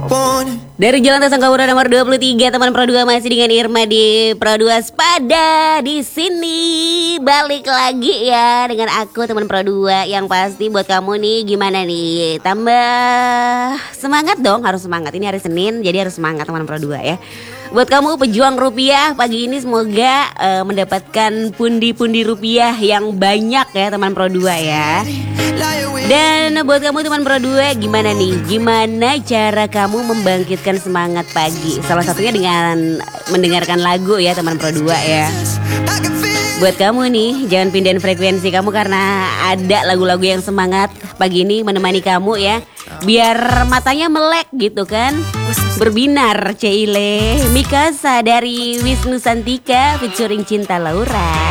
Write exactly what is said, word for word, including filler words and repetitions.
Dari Jalan Tasangkapura nomor dua puluh tiga, teman Pro dua masih dengan Irma di Pro dua Spada. Di sini balik lagi ya dengan aku, teman Pro dua. Yang pasti buat kamu nih, gimana nih? Tambah semangat dong, harus semangat. Ini hari Senin, jadi harus semangat teman Pro dua ya. Buat kamu pejuang rupiah, pagi ini semoga uh, mendapatkan pundi-pundi rupiah yang banyak ya teman Pro dua ya. Dan buat kamu teman Pro dua, gimana nih? Gimana cara kamu membangkitkan semangat pagi? Salah satunya dengan mendengarkan lagu ya teman Pro dua ya. Buat kamu nih, jangan pindahin frekuensi kamu karena ada lagu-lagu yang semangat pagi ini menemani kamu ya. Biar matanya melek gitu kan. Berbinar Cile Mikasa dari Wisnu Santika featuring Cinta Laura.